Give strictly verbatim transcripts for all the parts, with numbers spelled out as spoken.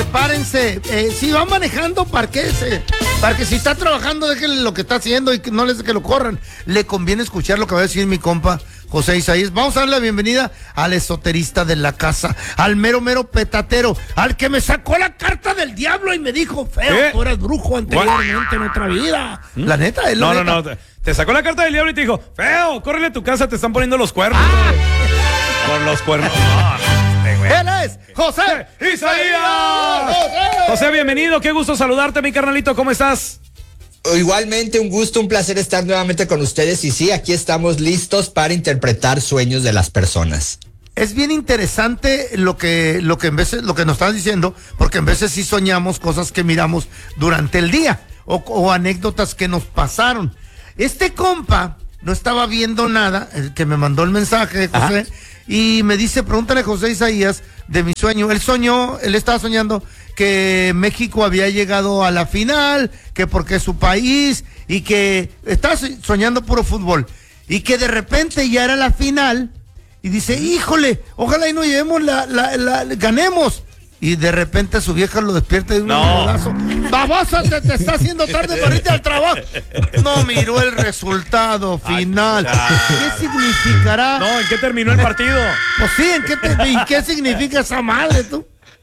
prepárense. Eh, si van manejando, parquése. Para que si está trabajando, déjenle lo que está haciendo y que no les que lo corran. Le conviene escuchar lo que va a decir mi compa José Isaías. Vamos a darle la bienvenida al esoterista de la casa, al mero mero petatero, al que me sacó la carta del diablo y me dijo, feo, ¿Eh? Tú eras brujo anteriormente en otra vida. ¿Mm? La neta, es No, la no, neta. no. Te sacó la carta del diablo y te dijo, feo, córrele a tu casa, te están poniendo los cuernos. Ah. Con los cuernos. No, Él es José Isaías. José. José, bienvenido. Qué gusto saludarte, mi carnalito. ¿Cómo estás? Igualmente, un gusto, un placer estar nuevamente con ustedes. Y sí, aquí estamos listos para interpretar sueños de las personas. Es bien interesante lo que, lo que en veces, lo que nos están diciendo, porque en veces sí soñamos cosas que miramos durante el día o, o anécdotas que nos pasaron. Este compa no estaba viendo nada, el que me mandó el mensaje, José, ajá, y me dice, pregúntale a José Isaías de mi sueño. Él soñó, él estaba soñando que México había llegado a la final, que porque es su país, y que estaba soñando puro fútbol, y que de repente ya era la final, y dice, híjole, ojalá y no llevemos la, la, la, la ganemos. Y de repente su vieja lo despierta de un balazo. No. ¡Babosa, te, te está haciendo tarde para irte al trabajo! No miró el resultado final. Ay, ¿qué significará? No, ¿en qué terminó el partido? Pues sí, ¿en qué, te, ¿en qué significa esa madre, tú?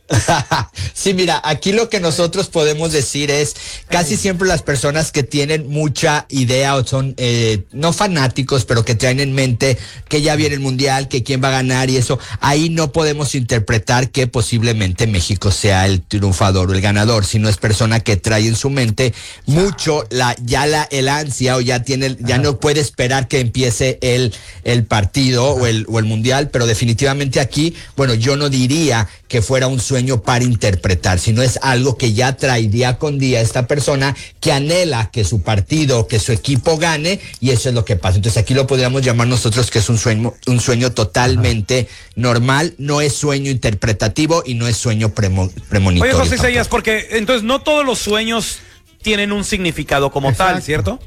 Sí, mira, aquí lo que nosotros podemos decir es, casi siempre las personas que tienen mucha idea o son, eh, no fanáticos, pero que traen en mente que ya viene el mundial, que quién va a ganar y eso, ahí no podemos interpretar que posiblemente México sea el triunfador o el ganador, sino es persona que trae en su mente mucho la, ya la, el ansia o ya tiene, ya no puede esperar que empiece el, el partido o el, o el mundial, pero definitivamente aquí, bueno, yo no diría que fuera un sueño para interpretar, sino es algo que ya trae día con día esta persona que anhela que su partido, que su equipo gane, y eso es lo que pasa. Entonces aquí lo podríamos llamar nosotros que es un sueño, un sueño totalmente normal, no es sueño interpretativo y no es sueño premo, premonitorio. Oye, José Isaías, porque entonces no todos los sueños tienen un significado como Exacto. tal, ¿cierto?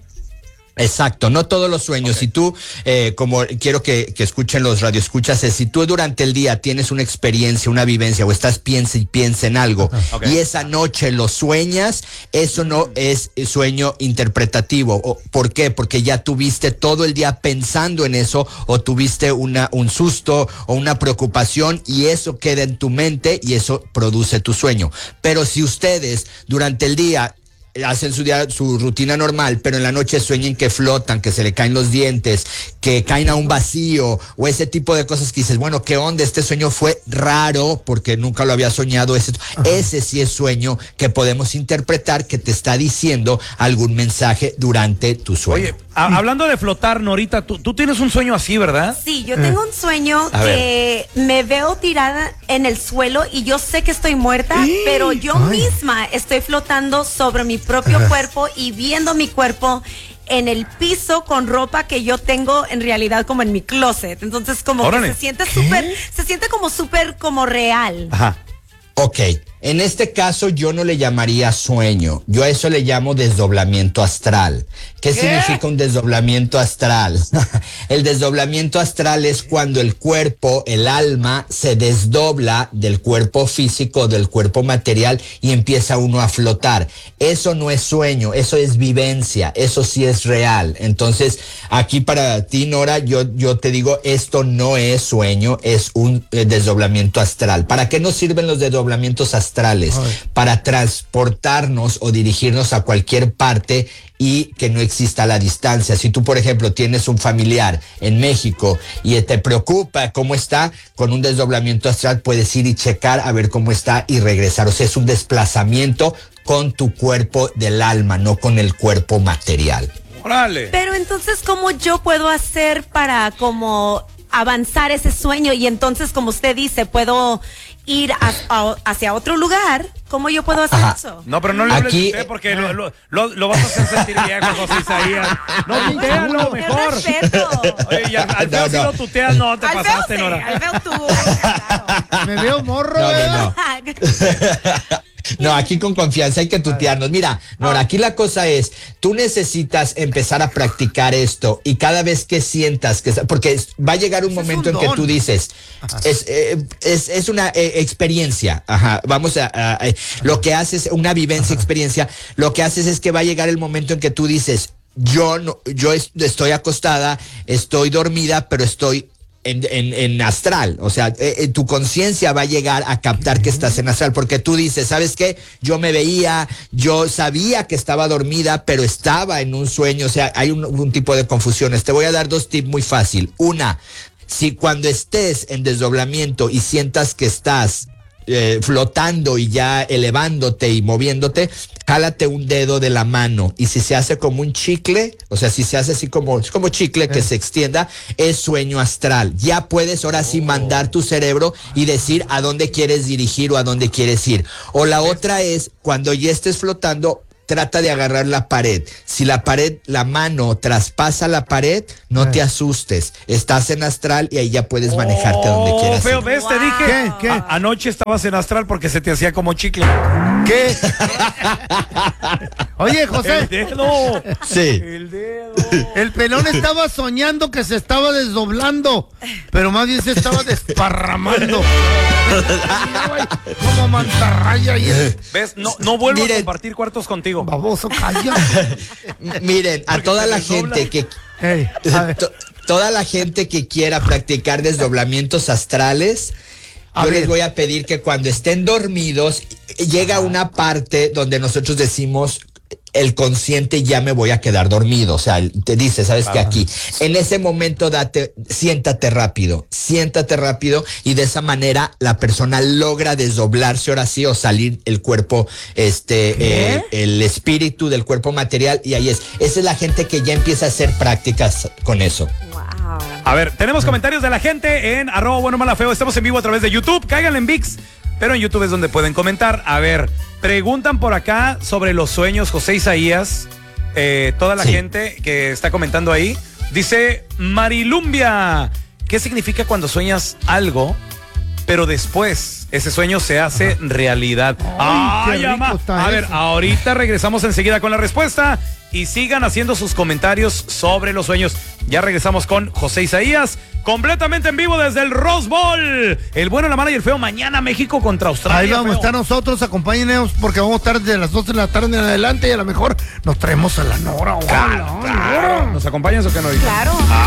Exacto, no todos los sueños. Okay. Si tú, eh, como quiero que, que escuchen los radioescuchas, es si tú durante el día tienes una experiencia, una vivencia, o estás piensa y piensa en algo, okay, y esa noche lo sueñas, eso no es sueño interpretativo. O, ¿por qué? Porque ya tuviste todo el día pensando en eso, o tuviste una, un susto o una preocupación, y eso queda en tu mente y eso produce tu sueño. Pero si ustedes durante el día hacen su día, su rutina normal, pero en la noche sueñen que flotan, que se le caen los dientes, que caen a un vacío, o ese tipo de cosas que dices, bueno, ¿qué onda? Este sueño fue raro porque nunca lo había soñado. Ese, ese sí es sueño que podemos interpretar que te está diciendo algún mensaje durante tu sueño. Oye, a, hablando de flotar, Norita, tú, tú tienes un sueño así, ¿verdad? Sí, yo tengo un sueño a que ver. Me veo tirada en el suelo y yo sé que estoy muerta, ¿Sí? pero yo Ay. misma estoy flotando sobre mi propio cuerpo y viendo mi cuerpo en el piso con ropa que yo tengo en realidad como en mi closet. Entonces como Órale. que se siente súper, se siente como súper como real. Ajá. Ok, en este caso yo no le llamaría sueño, yo a eso le llamo desdoblamiento astral. ¿Qué, ¿Qué? significa un desdoblamiento astral? El desdoblamiento astral es cuando el cuerpo, el alma, se desdobla del cuerpo físico, del cuerpo material y empieza uno a flotar. Eso no es sueño, eso es vivencia, eso sí es real. Entonces, aquí para ti, Nora, yo, yo te digo, esto no es sueño, es un eh, desdoblamiento astral. ¿Para qué nos sirven los desdoblamientos astrales? Ay. Para transportarnos o dirigirnos a cualquier parte y que no exista la distancia. Si tú, por ejemplo, tienes un familiar en México y te preocupa cómo está, con un desdoblamiento astral puedes ir y checar a ver cómo está y regresar. O sea, es un desplazamiento con tu cuerpo del alma, no con el cuerpo material. ¡Órale! Pero entonces, ¿cómo yo puedo hacer para como avanzar ese sueño? Y entonces, como usted dice, puedo ir a, a, hacia otro lugar. ¿Cómo yo puedo hacer Ajá. eso? No, pero no le hables usted porque lo, lo, lo, lo vas a hacer sentir viejo, José Isaías. No, tutealo mejor. Oye, y al, al feo no, si no. lo tuteas, no te al pasaste, feo, Nora. Al feo tú. Claro. Me veo morro, no, no, no. No, aquí con confianza hay que tutearnos. Mira, Nora, aquí la cosa es, tú necesitas empezar a practicar esto y cada vez que sientas que, porque va a llegar un momento en que tú dices, es, eh, es, es una eh, experiencia, ajá, vamos a, a, a, lo que haces, una vivencia, experiencia, lo que haces es que va a llegar el momento en que tú dices, yo no, yo es, estoy acostada, estoy dormida, pero estoy En, en, en astral, o sea, eh, tu conciencia va a llegar a captar que estás en astral, porque tú dices, ¿sabes qué? Yo me veía, yo sabía que estaba dormida, pero estaba en un sueño, o sea, hay un, un tipo de confusiones. Te voy a dar dos tips muy fácil. Una, si cuando estés en desdoblamiento y sientas que estás Eh, flotando y ya elevándote y moviéndote, jálate un dedo de la mano y si se hace como un chicle, o sea, si se hace así como, como chicle que se extienda, es sueño astral. Ya puedes ahora sí mandar tu cerebro y decir a dónde quieres dirigir o a dónde quieres ir. O la otra es, cuando ya estés flotando, trata de agarrar la pared. Si la pared, la mano traspasa la pared, no te asustes. Estás en astral y ahí ya puedes manejarte oh, donde quieras. Feo, ¿ves? Wow. Te dije. ¿Qué? ¿Qué? A- anoche estabas en astral porque se te hacía como chicle. ¿Qué? Oye, El José, dedo. Sí. El dedo. el pelón estaba soñando que se estaba desdoblando, pero más bien se estaba desparramando. Como mantarraya y el ¿Ves? No, no vuelvo Miren. a compartir cuartos contigo. baboso, calla. Miren, a Porque toda se la desdobla. gente que Ey, a ver. to- toda la gente que quiera practicar desdoblamientos astrales, A yo ver. les voy a pedir que cuando estén dormidos, llega una parte donde nosotros decimos, el consciente ya me voy a quedar dormido, o sea, te dice, sabes que aquí, en ese momento date, siéntate rápido, siéntate rápido y de esa manera la persona logra desdoblarse ahora sí o salir el cuerpo, este, eh, el espíritu del cuerpo material y ahí es, esa es la gente que ya empieza a hacer prácticas con eso. Wow. A ver, tenemos comentarios de la gente en arroba bueno mala feo. Estamos en vivo a través de YouTube. Cáiganle en ViX, pero en YouTube es donde pueden comentar. A ver, preguntan por acá sobre los sueños, José Isaías. Eh, toda la Sí. gente que está comentando ahí. Dice Marilumbia, ¿qué significa cuando sueñas algo, pero después ese sueño se hace realidad? Ay, qué rico ama. está A ver, eso. ahorita regresamos enseguida con la respuesta y sigan haciendo sus comentarios sobre los sueños. Ya regresamos con José Isaías, completamente en vivo desde el Rose Bowl. El bueno, la mala y el feo. Mañana México contra Australia. Ahí vamos a feo. estar nosotros, acompáñenos porque vamos a estar desde las doce de la tarde en adelante y a lo mejor nos traemos a la Nora. Claro, claro. ¿Nos acompañas o qué no? Claro. Ah,